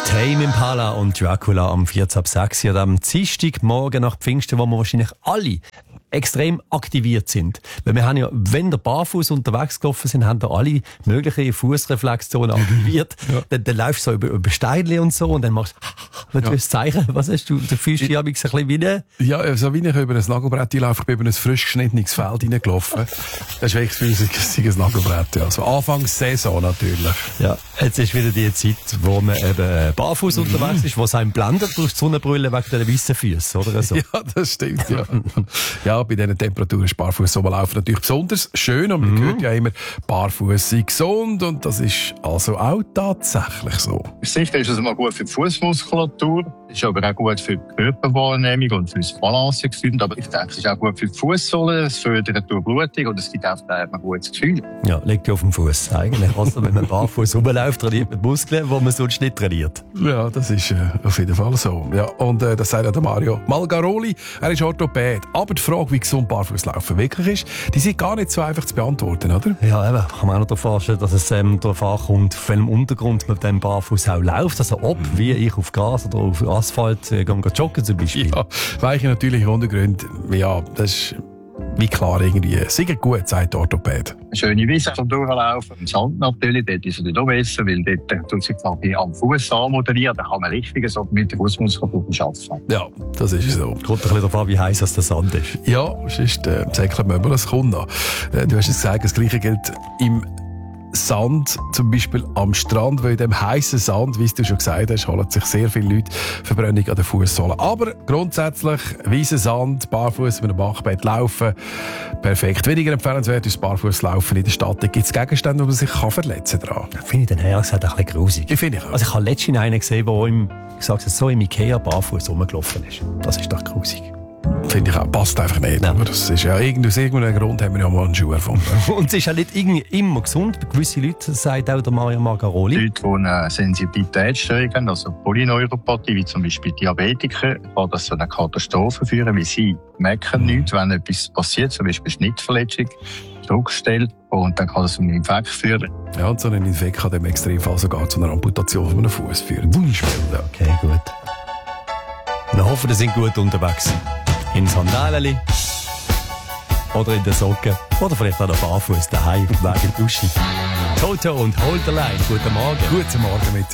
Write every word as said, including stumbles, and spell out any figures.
Tame Impala und Dracula am vierzehn ab sechs und am Dienstagmorgen nach Pfingsten, wo wir wahrscheinlich alle extrem aktiviert sind. Weil wir haben ja, wenn wir barfuß unterwegs gelaufen sind, haben wir alle möglichen Fußreflexzonen aktiviert. Ja. Dann, dann läufst du so über, über Steine und so und dann machst du ja. das Zeichen. Was hast du? Du fühlst dich ja ein bisschen wie eine... Ja, so wie ich über ein Nagelbrett laufe. Ich bin über ein frisch geschnittenes Feld reingelaufen. Das ist wirklich für uns ein Nagelbrett. Ja. Also Anfangssaison natürlich. Ja, jetzt ist wieder die Zeit, wo man eben barfuß mhm. unterwegs ist, wo es einem blendet durch die Sonnenbrille wegen den weißen Füßen, oder so? Ja, das stimmt, ja. Ja, bei diesen Temperaturen ist barfuß laufen natürlich besonders schön und man mhm. hört ja immer, barfuß sei gesund und das ist also auch tatsächlich so. Sicher ist es mal gut für die Fußmuskulatur, ist aber auch gut für die Körperwahrnehmung und für das Balancegefühl, aber ich denke, es ist auch gut für die Fußsohle, es fördert die Durchblutung und es gibt auch ein gutes Gefühl. Ja, liegt ja auf dem Fuß eigentlich. Also, wenn man barfuß rumläuft, trainiert man Muskeln, die man sonst nicht trainiert. Ja, das ist äh, auf jeden Fall so. Ja, und äh, das sagt ja der Mario Malgaroli, er ist Orthopäd. Aber die Frage, wie gesund Barfußlaufen wirklich ist, die sind gar nicht so einfach zu beantworten, oder? Ja, eben. Kann man auch noch darauf vorstellen, dass es ähm, darauf ankommt, auf welchem Untergrund man mit dem Barfuß auch läuft. Also ob, mhm. wie ich auf Gas oder auf Asphalt äh, gehen, joggen zum Beispiel. Ja, weiche natürliche Untergründe, ja, das ist wie klar irgendwie. Sehr gut, sagt der Orthopäd. Eine schöne Wiese zum Durchlaufen. Im Sand natürlich, dort ist es nicht auch besser, weil dort tut sich die am Fuß anmoderieren. Da kann man richtig so mit der Fußmuskulatur arbeiten. Ja, das ist so. Kommt ein bisschen darauf an, wie heiß das der Sand ist. Ja, sonst äh, säckelt man immer, das kommt noch. Äh, du hast es gesagt, das Gleiche gilt im Sand, zum Beispiel am Strand, weil in dem heißen Sand, wie du schon gesagt hast, holen sich sehr viele Leute Verbrennung an den Fußsohlen. Aber grundsätzlich, weißer Sand, barfuß mit einem Bachbett laufen, perfekt. Weniger empfehlenswert ist Barfußlaufen in der Stadt. Da gibt es Gegenstände, wo man sich kann verletzen kann. Finde ich dann ehrlich gesagt ein bisschen grusig. Ich finde ich auch. Also ich habe letztens einen gesehen, der im, ich sag's jetzt so, im Ikea barfuß rumgelaufen ist. Das ist doch grusig. Finde ich auch, passt einfach nicht. Ja. Aber das ist ja aus irgendeinem Grund haben wir ja mal einen Schuh erfunden. Und es ist ja nicht immer gesund. Bei gewissen Leuten, sagt auch der Mario Margaroli. Leute, die eine Sensibilitätsstörung haben, also Polyneuropathie, wie zum Beispiel Diabetiker, kann das zu einer Katastrophe führen, weil sie merken nichts, wenn etwas passiert, zum Beispiel Schnittverletzung, Druckstelle, und dann kann das zu einem Infekt führen. Ja, und so ein Infekt kann im Extremfall sogar zu einer Amputation von einem Fuß führen. Wunderschön, ja. Okay, gut. Wir hoffen, wir sind gut unterwegs. In Sandalen oder in den Socken oder vielleicht auch noch barfuß daheim auf dem Weg in die Dusche. Toto und Hold the Line. Guten Morgen. Guten Morgen mit